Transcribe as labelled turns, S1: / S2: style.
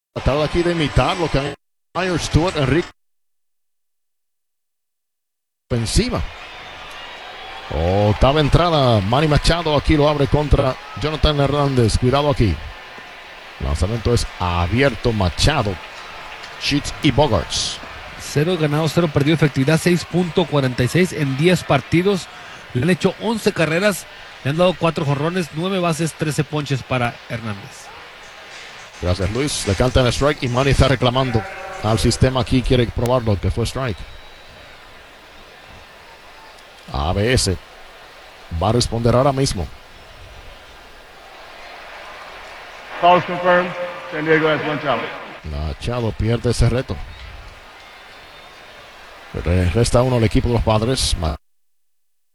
S1: Tratado aquí de imitar lo que Myers, Stewart, Enrique ofensiva. Octava entrada, Manny Machado aquí lo abre contra Jonathan Hernández. Cuidado aquí. Lanzamiento es abierto. Machado, Sheets y Bogaerts.
S2: 0 ganados, 0 perdidos, efectividad 6.46 en 10 partidos. Le han hecho 11 carreras, le han dado 4 jonrones, 9 bases, 13 ponches para Hernández.
S1: Gracias, Luis. Le cantan el strike y Manny está reclamando al sistema aquí. Quiere probarlo, que fue strike. ABS va a responder ahora mismo.
S3: Calls confirmed. San Diego has one out.
S1: Machado pierde ese reto. Resta uno al equipo de los Padres.